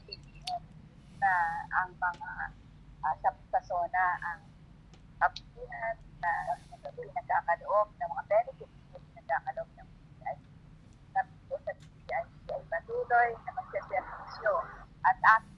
PBM na ang mga sa SONA ang kapitan na pinagkakaloob ng mga benefits na pinagkakaloob ng PCI. Tapos sa PCI ay patuloy na magseservisyo at